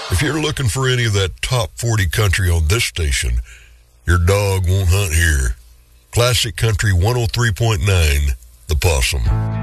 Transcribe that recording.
If you're looking for any of that top 40 country on this station, your dog won't hunt here. Classic Country 103.9, The Possum.